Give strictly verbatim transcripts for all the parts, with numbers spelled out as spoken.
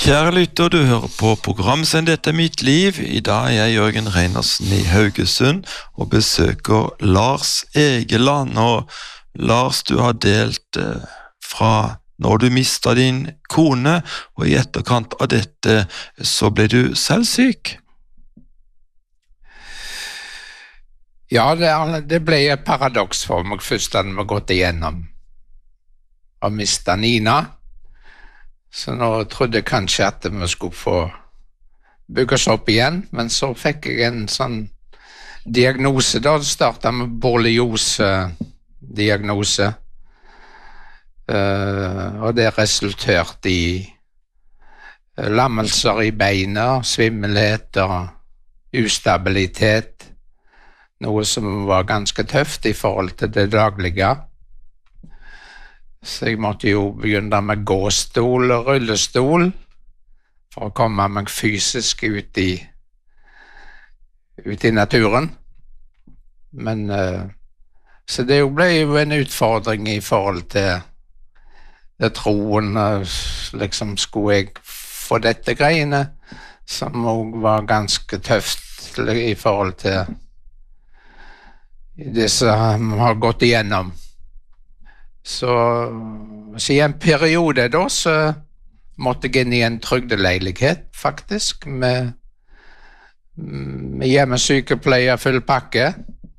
Kjære lytter, du hører på programsendet Dette er mitt liv. I dag er jeg Jørgen Reinersen i Haugesund og besøker Lars Egeland. Og Lars, du har delt eh, fra når du mistet din kone, og i etterkant av dette så ble du selv syk. Ja, det, det ble et paradoks for meg først da vi gått igjennom og mistet Nina. Så nå trodde jeg kanskje at vi skulle få bygges opp igjen, men så fikk jeg en sånn diagnose da, det startet med borreliose-diagnose, uh, og det resulterte i lammelser i beina, svimmelhet og ustabilitet, noe som var ganske tøft i forhold til det daglige. Så jeg måtte jo begynne med gåstol og rullestol for å komme meg fysisk ut i, ut i naturen. Men, uh, så det ble jo en utfordring i forhold til det troen, uh, liksom skulle jeg få dette greiene, som også var ganske tøft i forhold til det som har gått igjennom. Så, så i en periode da, så måtte jeg inn i en trygdeleilighet, faktisk, med, med hjemmesykepleier, full pakke.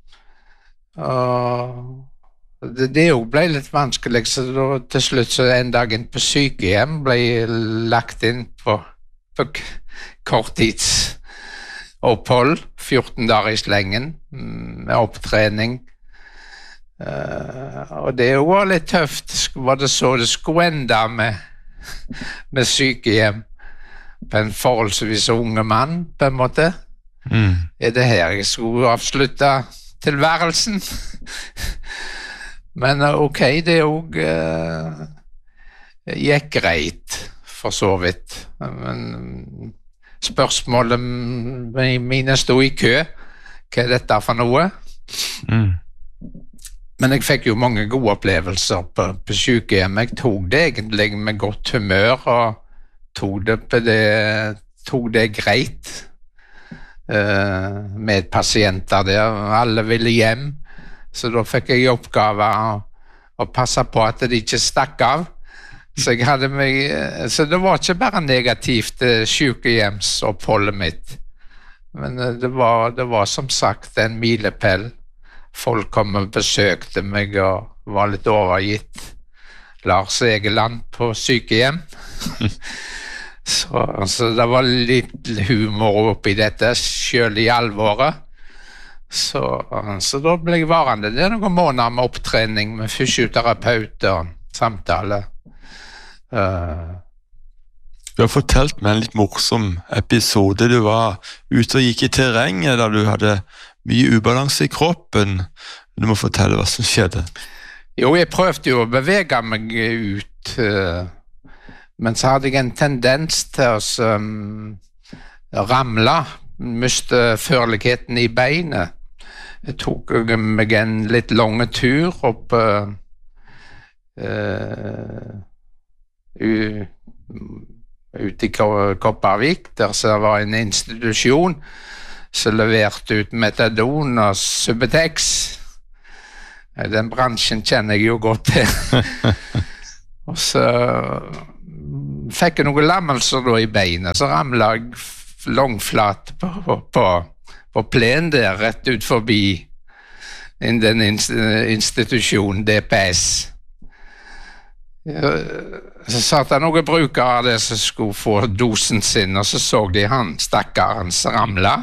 Og det, det jo ble litt vanskelig, så da, til slutt så en dag inn på sykehjem ble jeg lagt inn på, på korttidsopphold, fjorten dager i slengen, med opptrening. Uh, og det var litt tøft, var det så det skulle enda med, med sykehjem på en forholdsvis unge mann, på en måte. Mm. Er det her jeg skulle avslutte tilværelsen? Men uh, ok, det jo uh, gikk greit, for så vidt. Men spørsmålet mine stod i kø. Hva er dette for noe? Mm. Men jeg fikk jo mange gode opplevelser på, på sykehjem. Jeg tok det egentlig med godt humør, og tok det, på det, tok det greit uh, med pasienter der. Alle ville hjem, så da fikk jeg oppgave å, å passe på at de ikke stakk av. Så, jeg hadde meg, så det var ikke bare negativt uh, sykehjemsoppholdet mitt, men uh, det, var, det var som sagt en milepæl. Folk kom og besøkte meg og var litt overgitt. Lars Egeland på sykehjem. så, så det var litt humor oppi dette, selv i alvoret. Så, så da ble jeg varende. Det er noen måneder med opptrening med fysioterapeut og samtale. Uh, Du har fortalt meg en litt morsom episode. Du var ute og gikk i terrenget da du hadde mye ubalanse i kroppen. Du må fortelle hva som skjedde. Jo, jeg prøvde jo å bevege meg ut, uh, men så hadde jeg en tendens til å um, ramle, miste førligheten i beinet. Jeg tok meg en litt lang tur opp uh, uh, u, ute i Kopervik, der så var en institusjon som leverte ut metadon og Subutex. Den bransjen kjenner jeg jo godt til. Og så fikk jeg noen lammelser da i beina, så ramlet jeg langflat på, på, på plen der, rett ut forbi den institusjonen D P S. Så satt det noen brukere av det som skulle få dosen sin, og så så de han, stakkaren, som ramlet.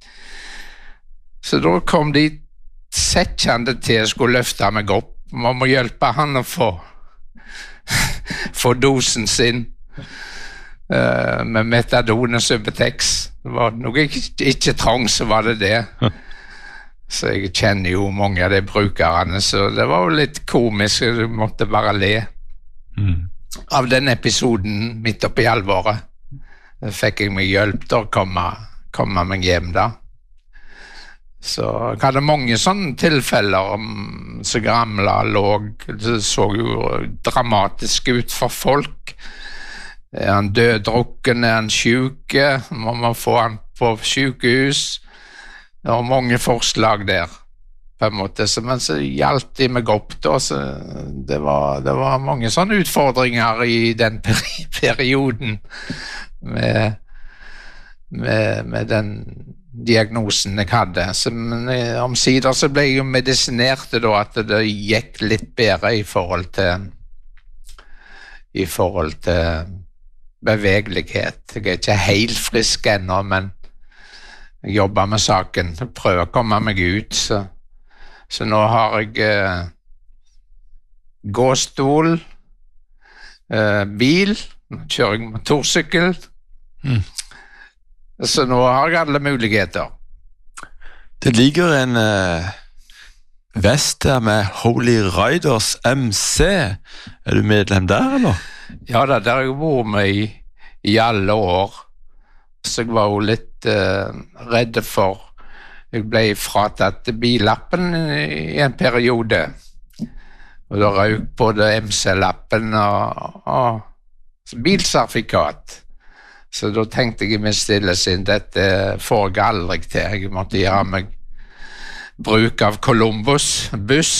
Så da kom de settjende til å skulle løfte meg opp. Man må hjelpe han å få, få dosen sin uh, med metadon og Subutex. Det var noe ikke, ikke trang, så var det det. Så jeg kjenner jo mange av de brukerne, så det var jo litt komisk, du måtte bare le. Mm. Av den episoden midt oppi alvoret fikk jeg meg hjelp til å komme, komme meg hjem da. Så jeg hadde mange sånne tilfeller om så ramla låg, det så jo dramatisk ut for folk, Er han døddrukken, er han syk, må man få han på sykehus. Det var mange forslag der, på en måte, så, men så hjalp de meg opp da, så det var, det var mange sånne utfordringer i den peri perioden med, med, med den diagnosen jeg hadde. Så, men omsider så ble jeg jo medisinert da, at det gikk litt bedre i forhold til i forhold til bevegelighet. Jeg er ikke helt frisk ennå, men jeg jobber med saken, jeg prøver å komme meg ut, så Så nå har jeg eh, gåstol, eh, bil, nå kjører jeg motorsykkel, mm. så nå har jeg alle muligheter. Det ligger en eh, vest her med Holy Riders M C. Er du medlem der, eller? Ja, det har jeg vært med i, i alle år, så jeg var jo litt eh, redd for. Jeg ble fratatt billappen i en periode, og da røk både M C-lappen og, og bilsertifikat. Så da tenkte jeg i min stille sinn, dette får jeg aldri til. Jeg måtte gjøre meg bruk av Columbus buss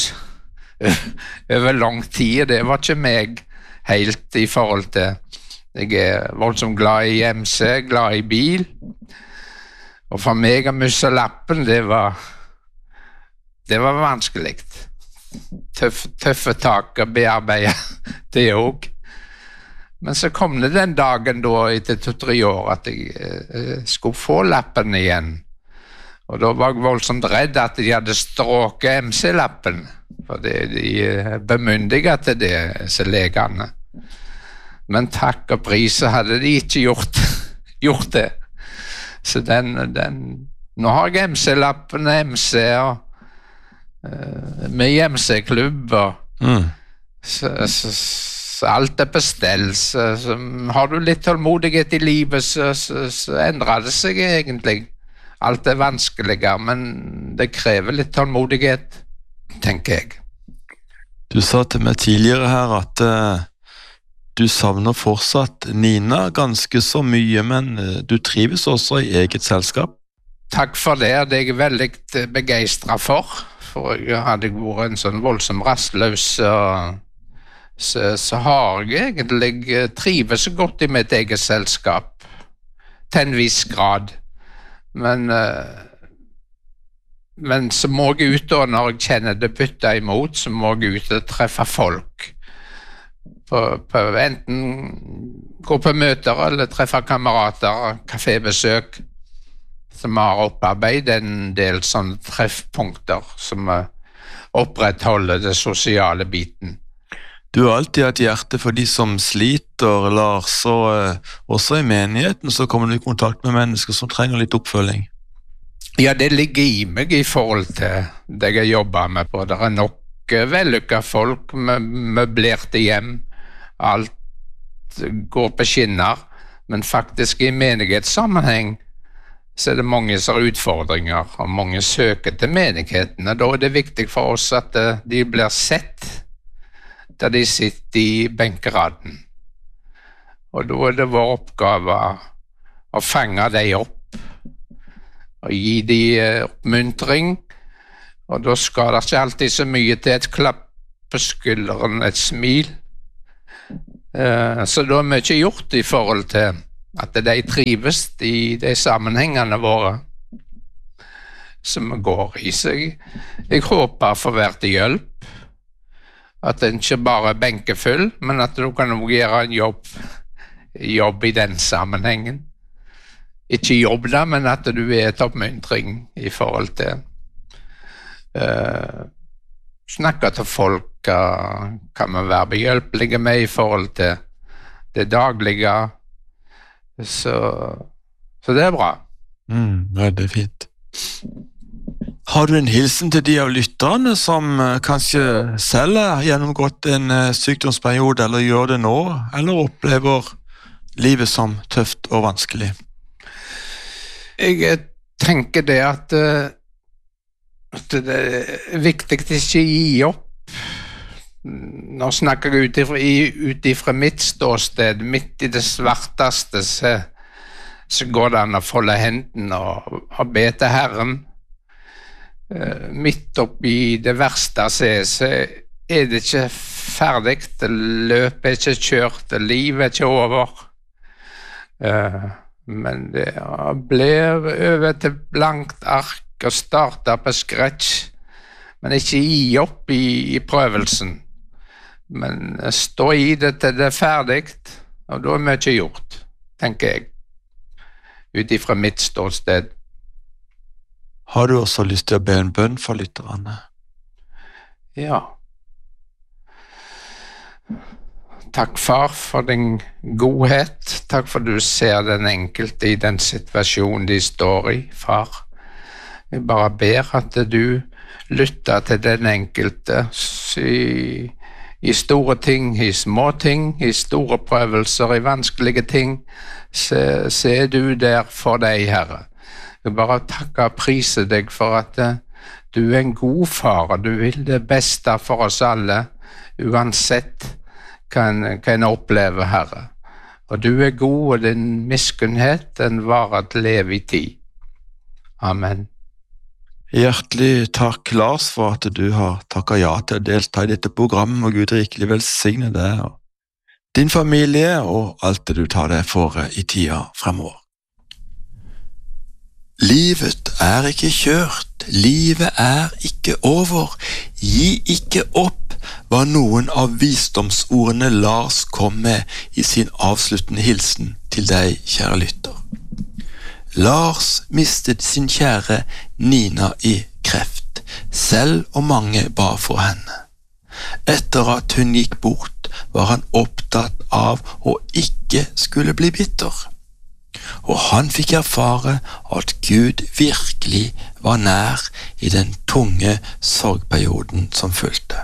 over lang tid. Det var ikke meg helt i forhold til. Jeg er voldsomt glad i M C, glad i bil. Og for meg å miste lappen, det var, det var vanskelig. Tøff, tøffe tak å bearbeide det også. Men så kom det den dagen da, etter to-tre år, at jeg eh, skulle få lappen igjen. Og da var jeg voldsomt redd at de hadde stråket M C-lappen, for det, de bemyndiget til det, disse legene. Men takk og pris så hadde de ikke gjort, gjort det. Så den, den, nå har jeg M C-lappen, M C og uh, med M C-klubb og mm. så, så, så alt er på stell, så, så har du litt tålmodighet i livet, så, så, så endrer det seg egentlig. Alt er vanskeligere, men det krever litt tålmodighet, tenker jeg. Du sa til meg tidligere her at uh... du savner fortsatt Nina ganske så mye, men du trives også i eget selskap. Takk for det, det er jeg veldig begeistret for, for jeg hadde vært en sånn voldsom rastløs, så, så, så har jeg egentlig trives så godt i mitt eget selskap, til en viss grad, men, men så må jeg ut da, når jeg kjenner det bytter imot, så må jeg ut og treffe folk. På, på enten gå på møter eller treffe kamerater, kafébesøk, som har opparbeidet en del sånne treffpunkter som opprettholder det sosiale biten. Du har alltid hatt hjerte for de som sliter, Lars, og også i menigheten så kommer du i kontakt med mennesker som trenger litt oppfølging. Ja, det ligger i meg i forhold til det jeg jobber med på. Det er nok vellykket folk med møblerte hjem. Alt går på skinner, men faktisk i menighetssammenheng så er det mange som har utfordringer, og mange søker til menighetene. Da er det viktig for oss at de blir sett der de sitter i benkeraden. Og da er det vår oppgave å fange dem opp, og gi dem oppmuntring, og da skal det ikke alltid så mye til et klapp på skulderen, et smil. Så da er mye gjort i forhold til at de trives i de sammenhengene våre som vi går i. Så jeg, jeg håper for å være til hjelp, at det ikke bare er benkefull, men at du kan gjøre en jobb, jobb i den sammenhengen. Ikke jobb da, men at du er et oppmuntring i forhold til uh, snakke til folk, kan man være behjelpelige med i forhold til det daglige, så, så det er bra. Mm, veldig fint. Har du en hilsen til de av lytterne som kanskje selv har gjennomgått en sykdomsperiode, eller gjør det nå, eller opplever livet som tøft og vanskelig? Jeg tenker det at, at det er viktig å ikke gi opp. nå snakker jeg ut ifra, ut ifra mitt ståsted, midt i det svarteste, så, så går det an å folde hendene og, og be til Herren. Uh, midt oppi det verste så er, så er det ikke ferdig, det løpet er ikke kjørt, det livet er ikke over. Uh, men det blir over til blankt ark og starte på scratch, men ikke gi opp i, i prøvelsen. Men stå i det til det er ferdig, og da er mye gjort, tenker jeg, ut ifra mitt ståsted. Har du også lyst til å be en bønn for lytterne? Ja. Takk, far, for din godhet. Takk for du ser den enkelte i den situasjonen de står i, far. Jeg bare ber at du lytter til den enkelte i I store ting, i små ting, i store prøvelser, i vanskelige ting, så, så er du der for deg, Herre. Jeg bare takker og priser deg for at uh, du er en god far, og du vil det beste for oss alle, uansett hva en, hva en opplever, Herre. Og du er god, og din miskunnhet, den varer til evig tid. Amen. Hjertelig takk, Lars, for at du har takket ja til å delta i dette programmet, og Gud rikelig velsigne deg og din familie og alt det du tar deg for i tida fremover. Livet er ikke kjørt, livet er ikke over, gi ikke opp, var noen av visdomsordene Lars kom med i sin avsluttende hilsen til deg, kjære lytter. Lars mistet sin kjære Nina i kreft, selv om mange ba for henne. Etter at hun gikk bort, var han opptatt av å ikke skulle bli bitter. Og han fikk erfare at Gud virkelig var nær i den tunge sorgperioden som fulgte.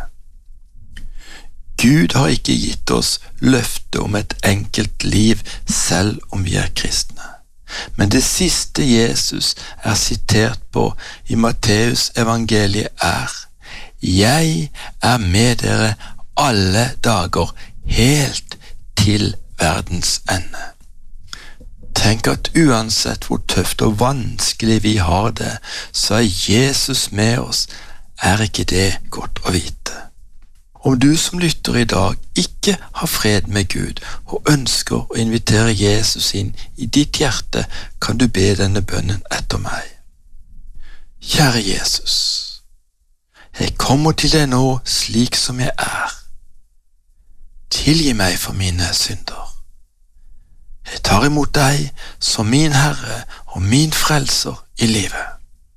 Gud har ikke gitt oss løfte om et enkelt liv selv om vi er kristne. Men det siste Jesus er sitert på i Matteus evangeliet er: Jeg er med dere alle dager, helt til verdens ende. Tenk at uansett hvor tøft og vanskelig vi har det, så er Jesus med oss. Er ikke det godt å vite? Om du som lytter i dag ikke har fred med Gud og ønsker å invitere Jesus inn i ditt hjerte, kan du be denne bønnen etter meg. Kjære Jesus, jeg kommer til deg nå slik som jeg er. Tilgi meg for mine synder. Jeg tar imot deg som min Herre og min frelser i livet.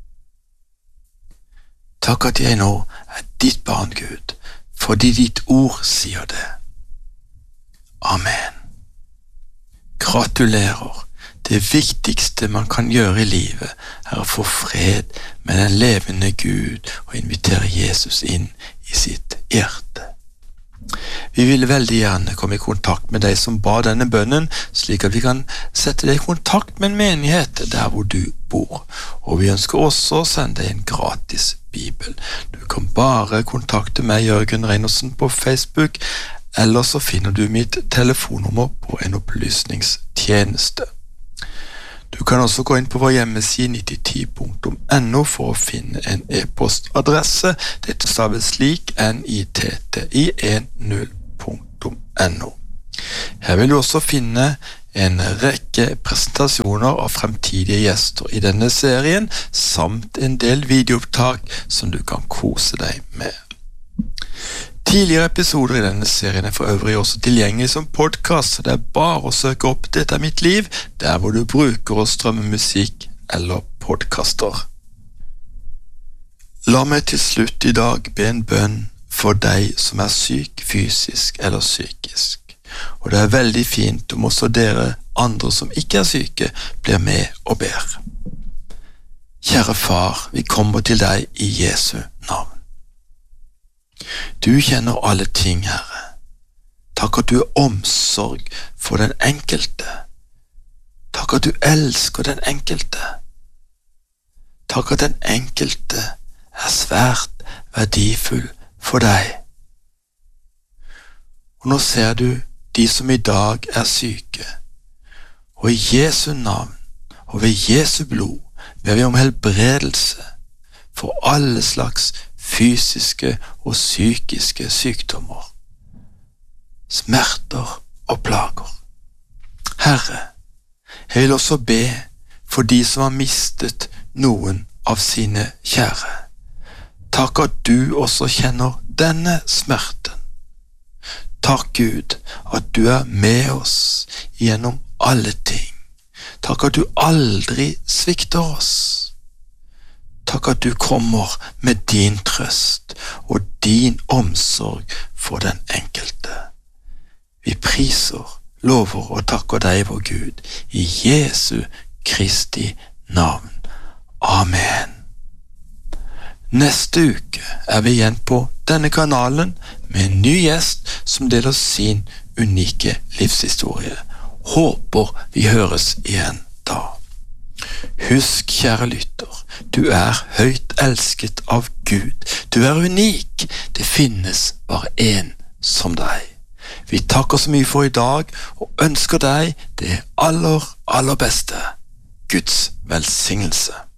Takk at jeg nå er ditt barn, Gud, fordi ditt ord sier det. Amen. Gratulerer. Det viktigste man kan gjøre i livet er å få fred med den levende Gud og invitere Jesus inn i sitt hjerte. Vi vil veldig gjerne komme i kontakt med deg som ba denne bønnen, slik at vi kan sette deg i kontakt med en menighet der hvor du bor. Og vi ønsker også å sende deg en gratis Bibel. Du kan bare kontakte meg, Jørgen Reinersen, på Facebook, eller så finner du mitt telefonnummer på en opplysningstjeneste. Du kan også gå inn på vår hjemmeside nittiti punktum no for å finne en e-postadresse. Dette staves slik N I T T I ten punktum no. Her vil du også finne en rekke presentasjoner av fremtidige gjester i denne serien, samt en del videoopptak som du kan kose deg med. Tidligere episoder i denne serien er for øvrig også tilgjengelig som podcast, så det er bare å søke opp Dette er mitt liv, der hvor du bruker å strømme musikk eller podcaster. La meg til slutt i dag be en bønn for deg som er syk fysisk eller psykisk. Og det er veldig fint om også dere andre som ikke er syke blir med og ber. Kjære far, vi kommer til deg i Jesu navn. Du kjenner alle ting, Herre. Takk at du er omsorg for den enkelte. Takk at du elsker den enkelte. Takk at den enkelte er svært verdifull for deg. Og nå ser du de som i dag er syke. Og i Jesu navn og ved Jesu blod ber vi om helbredelse for alle slags fysiske og psykiske sykdommer, smerter og plager. Herre, jeg vil også be for de som har mistet noen av sine kjære. Takk at du også kjenner denne smerten. Takk Gud at du er med oss gjennom alle ting. Takk at du aldri svikter oss. Takk at du kommer med din trøst og din omsorg for den enkelte. Vi priser, lover og takker deg, vår Gud, i Jesu Kristi navn. Amen. Neste uke er vi igjen på denne kanalen med en ny gjest som deler sin unike livshistorie. Håper vi høres igjen da. Husk, kjære lytter, du er høyt elsket av Gud. Du er unik. Det finnes bare en som deg. Vi takker så mye for i dag og ønsker deg det aller, aller beste. Guds velsignelse.